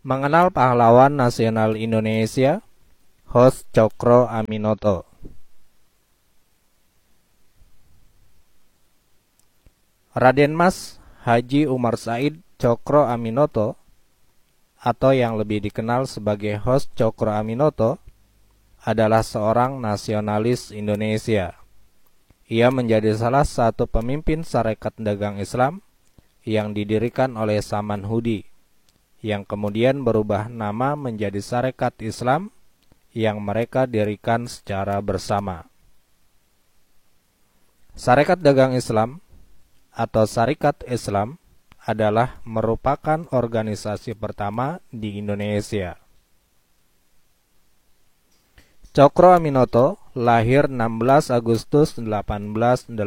Mengenal pahlawan nasional Indonesia, Host Cokro Aminoto. Raden Mas Haji Umar Said Cokro Aminoto, atau yang lebih dikenal sebagai Host Cokro Aminoto, adalah seorang nasionalis Indonesia. Ia menjadi salah satu pemimpin Sarekat Dagang Islam yang didirikan oleh Saman Hudi, yang kemudian berubah nama menjadi Sarekat Islam yang mereka dirikan secara bersama. Sarekat Dagang Islam atau Sarekat Islam adalah merupakan organisasi pertama di Indonesia. Cokro Aminoto lahir 16 Agustus 1882.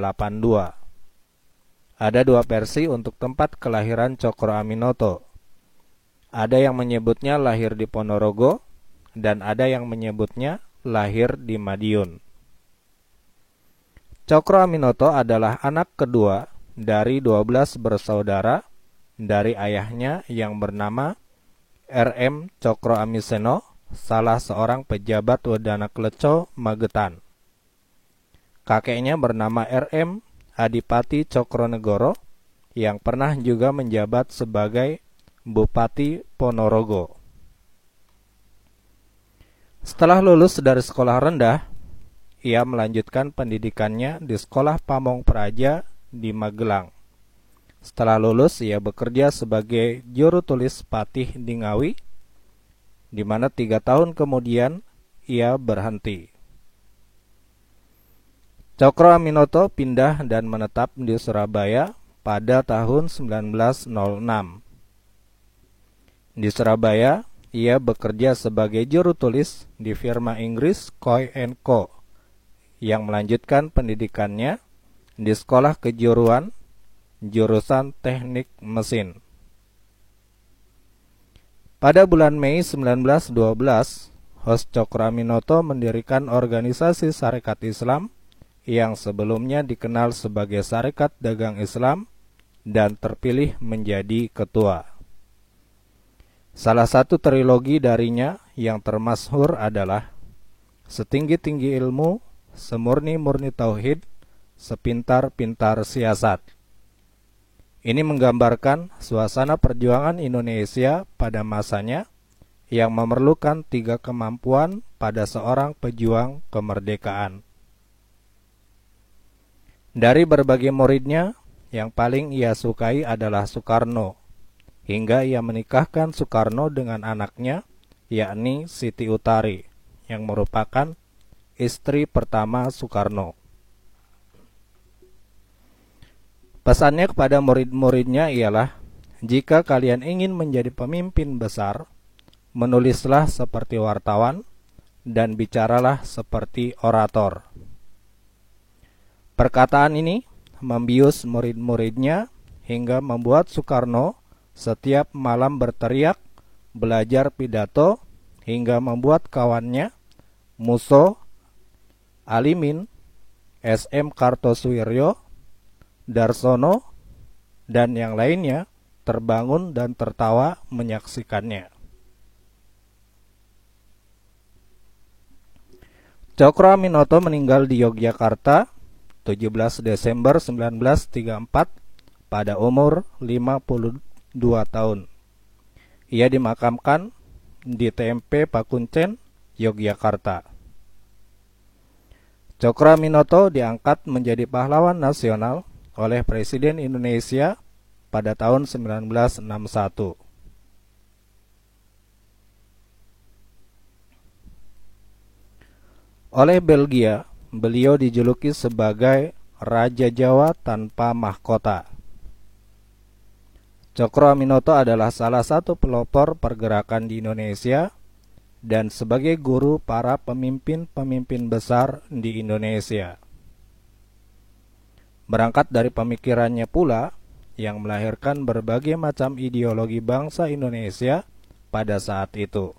Ada dua versi untuk tempat kelahiran Cokro Aminoto. Ada yang menyebutnya lahir di Ponorogo dan ada yang menyebutnya lahir di Madiun. Cokro Aminoto adalah anak kedua dari 12 bersaudara dari ayahnya yang bernama R.M. Cokro Amiseno, salah seorang pejabat Wedana Kleco, Magetan. Kakeknya bernama R.M. Adipati Cokronegoro yang pernah juga menjabat sebagai Bupati Ponorogo. Setelah lulus dari sekolah rendah, ia melanjutkan pendidikannya di Sekolah Pamong Praja di Magelang. Setelah lulus, ia bekerja sebagai juru tulis Patih di Ngawi, di mana 3 tahun kemudian ia berhenti. Cokro Aminoto pindah dan menetap di Surabaya pada tahun 1906. Di Surabaya, ia bekerja sebagai juru tulis di firma Inggris Coy & Co, yang melanjutkan pendidikannya di Sekolah Kejuruan jurusan Teknik Mesin. Pada bulan Mei 1912, Host Cokro Aminoto mendirikan organisasi Sarekat Islam yang sebelumnya dikenal sebagai Sarekat Dagang Islam dan terpilih menjadi ketua. Salah satu trilogi darinya yang termasyhur adalah Setinggi-tinggi ilmu, semurni-murni tauhid, sepintar-pintar siasat. Ini menggambarkan suasana perjuangan Indonesia pada masanya yang memerlukan 3 kemampuan pada seorang pejuang kemerdekaan. Dari berbagai muridnya, yang paling ia sukai adalah Soekarno, hingga ia menikahkan Soekarno dengan anaknya, yakni Siti Utari, yang merupakan istri pertama Soekarno. Pesannya kepada murid-muridnya ialah, jika kalian ingin menjadi pemimpin besar, menulislah seperti wartawan dan bicaralah seperti orator. Perkataan ini membius murid-muridnya hingga membuat Soekarno setiap malam berteriak, belajar pidato, hingga membuat kawannya, Muso, Alimin, S.M. Kartosuwiryo, Darsono, dan yang lainnya terbangun dan tertawa menyaksikannya. Cokro Aminoto meninggal di Yogyakarta 17 Desember 1934 pada umur 52 tahun. Ia dimakamkan di TMP Pakuncen, Yogyakarta. Cokro Aminoto diangkat menjadi pahlawan nasional oleh Presiden Indonesia pada tahun 1961. Oleh Belgia, beliau dijuluki sebagai Raja Jawa tanpa mahkota. Cokro Aminoto adalah salah satu pelopor pergerakan di Indonesia dan sebagai guru para pemimpin-pemimpin besar di Indonesia. Berangkat dari pemikirannya pula yang melahirkan berbagai macam ideologi bangsa Indonesia pada saat itu.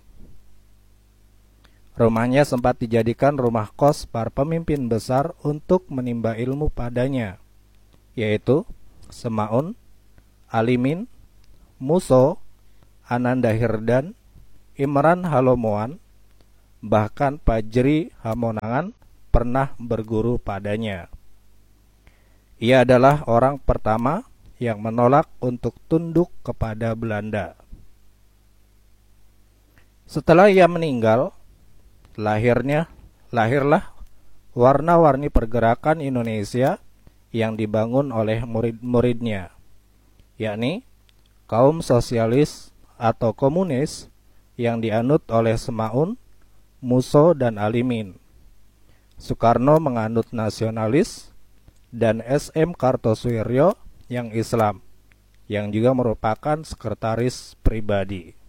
Rumahnya sempat dijadikan rumah kos para pemimpin besar untuk menimba ilmu padanya, yaitu Semaun, Alimin, Muso, Ananda Hirdan, Imran Halomoan, bahkan Pajri Hamonangan pernah berguru padanya. Ia adalah orang pertama yang menolak untuk tunduk kepada Belanda. Setelah ia meninggal, lahirlah warna-warni pergerakan Indonesia yang dibangun oleh murid-muridnya, yakni kaum sosialis atau komunis yang dianut oleh Semaun, Musso, dan Alimin. Soekarno menganut nasionalis, dan SM Kartosuwiryo yang Islam, yang juga merupakan sekretaris pribadi.